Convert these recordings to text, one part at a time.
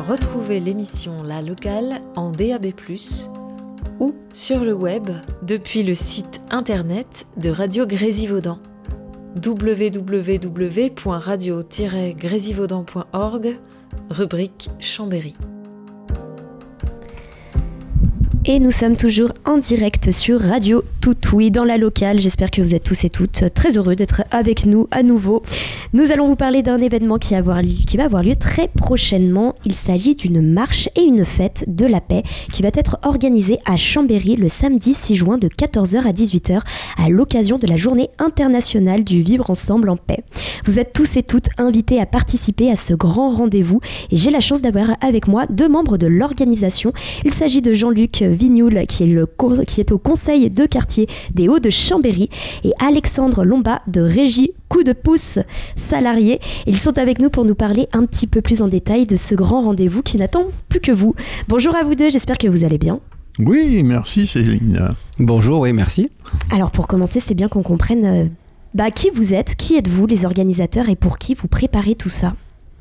Retrouvez l'émission La Locale en DAB+, ou sur le web depuis le site internet de Radio Grésivaudan, www.radio-grésivaudan.org, rubrique Chambéry. Et nous sommes toujours en direct sur Radio Toutoui dans la locale. J'espère que vous êtes tous et toutes très heureux d'être avec nous à nouveau. Nous allons vous parler d'un événement qui va avoir lieu très prochainement. Il s'agit d'une marche et une fête de la paix qui va être organisée à Chambéry le samedi 6 juin de 14h à 18h à l'occasion de la Journée internationale du vivre ensemble en paix. Vous êtes tous et toutes invités à participer à ce grand rendez-vous et j'ai la chance d'avoir avec moi 2 membres de l'organisation. Il s'agit de Jean-Luc Vignoul qui est au conseil de quartier des Hauts de Chambéry et Alexandre Lomba de Régie Coup de Pouce salarié. Ils sont avec nous pour nous parler un petit peu plus en détail de ce grand rendez-vous qui n'attend plus que vous. Bonjour à vous deux, j'espère que vous allez bien. Oui, merci Céline. Bonjour, oui, merci. Alors pour commencer, c'est bien qu'on comprenne qui vous êtes, qui êtes-vous les organisateurs et pour qui vous préparez tout ça.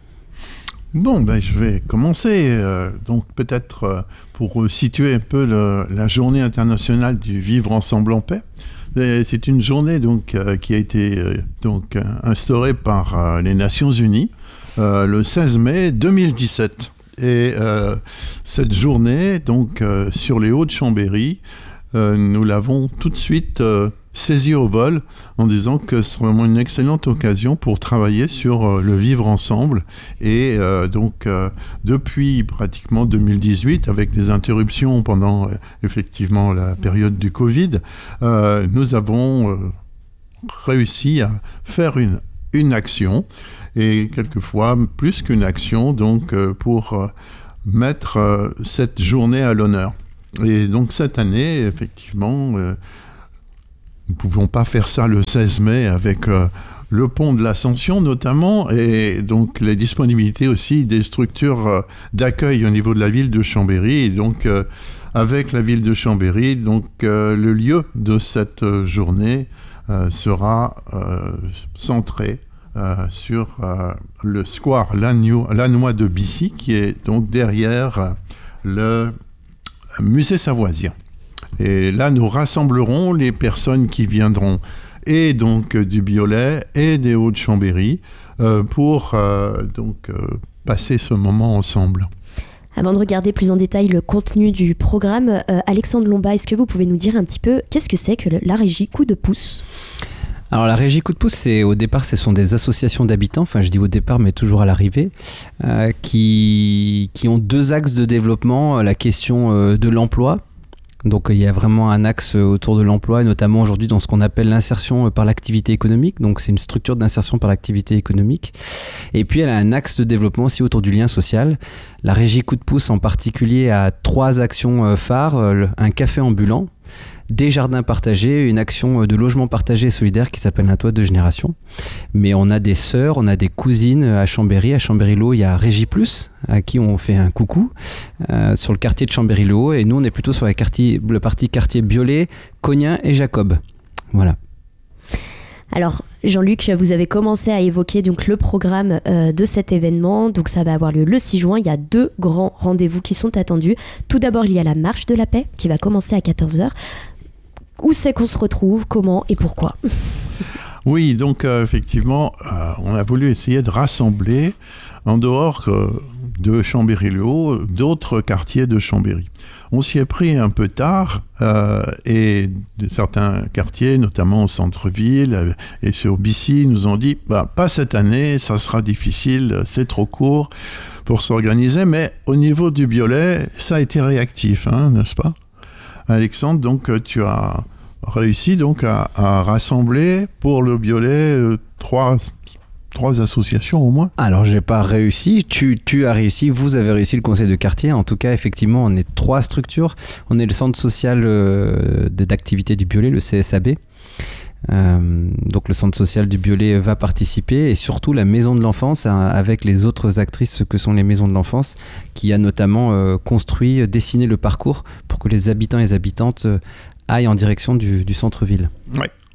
Bon, je vais commencer. Donc peut-être pour situer un peu la Journée internationale du vivre ensemble en paix. C'est une journée qui a été instaurée par les Nations Unies le 16 mai 2017. Et cette journée, sur les Hauts de Chambéry, nous l'avons tout de suite saisi au vol en disant que c'est vraiment une excellente occasion pour travailler sur le vivre ensemble. Et depuis pratiquement 2018, avec des interruptions pendant effectivement la période du Covid, nous avons réussi à faire une action, et quelquefois plus qu'une action, pour mettre cette journée à l'honneur. Et donc cette année, effectivement, nous ne pouvons pas faire ça le 16 mai avec le pont de l'Ascension notamment, et donc les disponibilités aussi des structures d'accueil au niveau de la ville de Chambéry. Et donc avec la ville de Chambéry, le lieu de cette journée sera centré sur le square Lannoy de Bissy, qui est donc derrière le musée savoisien. Et là, nous rassemblerons les personnes qui viendront et du Biolay et des Hauts de Chambéry pour passer ce moment ensemble. Avant de regarder plus en détail le contenu du programme, Alexandre Lomba, est-ce que vous pouvez nous dire un petit peu qu'est-ce que c'est que la Régie Coup de Pouce ? Alors la Régie Coup de Pouce, au départ, ce sont des associations d'habitants, enfin je dis au départ, mais toujours à l'arrivée, qui ont 2 axes de développement, la question de l'emploi. Donc il y a vraiment un axe autour de l'emploi, et notamment aujourd'hui dans ce qu'on appelle l'insertion par l'activité économique. Donc c'est une structure d'insertion par l'activité économique. Et puis elle a un axe de développement aussi autour du lien social. La Régie Coup de Pouce en particulier a 3 actions phares, un café ambulant, des jardins partagés, une action de logement partagé et solidaire qui s'appelle Un toit de génération. Mais on a des sœurs, on a des cousines à Chambéry. À Chambéry-le-Haut, il y a Régie Plus, à qui on fait un coucou, sur le quartier de Chambéry-le-Haut. Et nous, on est plutôt sur le parti quartier Biolay, Cognin et Jacob. Voilà. Alors, Jean-Luc, vous avez commencé à évoquer le programme de cet événement. Donc, ça va avoir lieu le 6 juin. Il y a 2 grands rendez-vous qui sont attendus. Tout d'abord, il y a la marche de la paix qui va commencer à 14h. Où c'est qu'on se retrouve, comment et pourquoi ? Oui, donc effectivement, on a voulu essayer de rassembler en dehors de Chambéry-le-Haut d'autres quartiers de Chambéry. On s'y est pris un peu tard et certains quartiers, notamment au centre-ville et sur Bissy, nous ont dit pas cette année, ça sera difficile, c'est trop court pour s'organiser, mais au niveau du Biolay, ça a été réactif, n'est-ce pas ? Alexandre, donc tu as réussi à rassembler pour le Biolay 3 associations au moins. Alors j'ai pas réussi, tu as réussi, vous avez réussi, le conseil de quartier. En tout cas, effectivement, on est 3 structures. On est le centre social d'activité du Biolay, le CSAB. Donc le centre social du Biolay va participer, et surtout la maison de l'enfance avec les autres actrices que sont les maisons de l'enfance, qui a notamment dessiné le parcours pour que les habitants et les habitantes aillent en direction du centre-ville. Oui,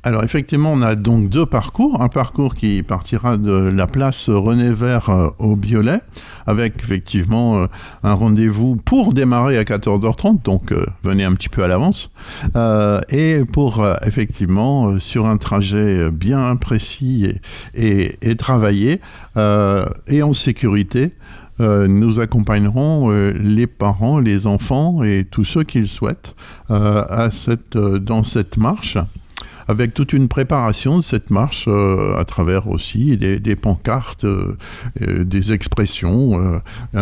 Alors effectivement, on a donc 2 parcours. Un parcours qui partira de la place René Vert au Biolay, avec effectivement un rendez-vous pour démarrer à 14h30, donc venez un petit peu à l'avance, et pour effectivement sur un trajet bien précis et travaillé, et en sécurité. Nous accompagnerons les parents, les enfants et tous ceux qui le souhaitent dans cette marche, avec toute une préparation de cette marche à travers aussi des pancartes, des expressions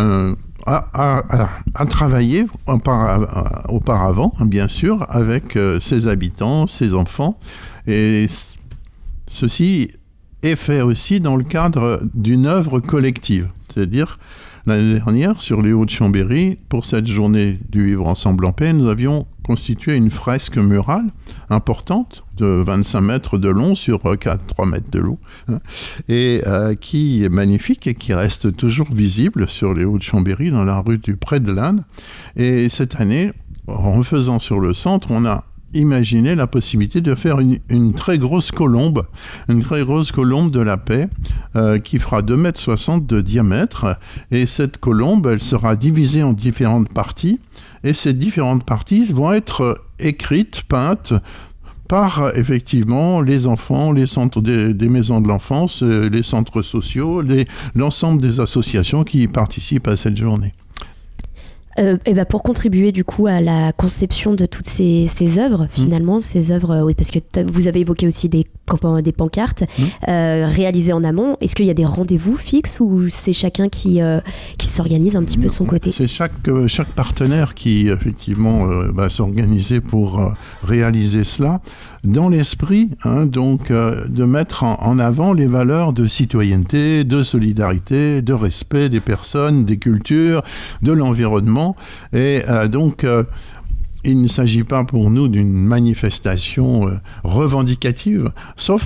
à travailler auparavant, bien sûr, avec ses habitants, ses enfants. Et ceci est fait aussi dans le cadre d'une œuvre collective. C'est-à-dire, l'année dernière, sur les Hauts-de-Chambéry, pour cette journée du Vivre Ensemble en Paix, nous avions constitué une fresque murale importante de 25 mètres de long sur 3 mètres de long, et qui est magnifique et qui reste toujours visible sur les Hauts-de-Chambéry, dans la rue du Pré de l'Inde. Et cette année, en refaisant sur le centre, on a imaginé la possibilité de faire une très grosse colombe de la paix qui fera 2,60 m de diamètre, et cette colombe, elle sera divisée en différentes parties, et ces différentes parties vont être écrites, peintes par effectivement les enfants, les centres des maisons de l'enfance, les centres sociaux, l'ensemble des associations qui participent à cette journée. Et bah pour contribuer du coup à la conception de toutes ces œuvres, finalement, ces œuvres, oui, parce que vous avez évoqué aussi des pancartes réalisées en amont. Est-ce qu'il y a des rendez-vous fixes ou c'est chacun qui s'organise un petit peu de son côté ? C'est chaque partenaire qui effectivement va s'organiser pour réaliser cela, dans l'esprit donc de mettre en avant les valeurs de citoyenneté, de solidarité, de respect des personnes, des cultures, de l'environnement. Et donc, il ne s'agit pas pour nous d'une manifestation revendicative, sauf